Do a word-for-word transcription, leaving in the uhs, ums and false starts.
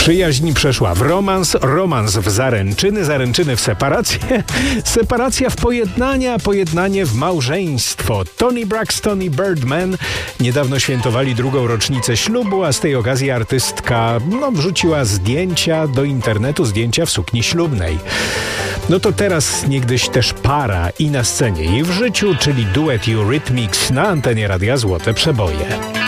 Przyjaźń przeszła w romans, romans w zaręczyny, zaręczyny w separację, separacja w pojednanie, a pojednanie w małżeństwo. Toni Braxton i Birdman niedawno świętowali drugą rocznicę ślubu, a z tej okazji artystka no, wrzuciła zdjęcia do internetu, zdjęcia w sukni ślubnej. No to teraz niegdyś też para i na scenie i w życiu, czyli duet Eurythmics na antenie Radia Złote Przeboje.